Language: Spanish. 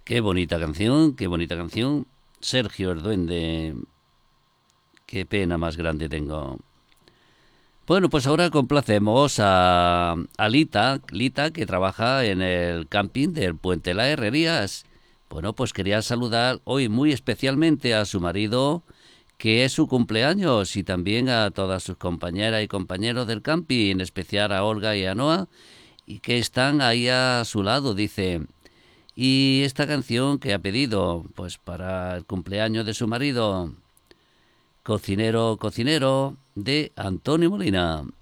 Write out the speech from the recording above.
Qué bonita canción, qué bonita canción. Sergio el Duende, qué pena más grande tengo. Bueno, pues ahora complacemos a Lita, que trabaja en el camping del Puente Las Herrerías. Bueno, pues quería saludar hoy muy especialmente a su marido, que es su cumpleaños, y también a todas sus compañeras y compañeros del camping, en especial a Olga y a Noa, y que están ahí a su lado, dice. Y esta canción que ha pedido, pues para el cumpleaños de su marido, Cocinero, cocinero, de Antonio Molina.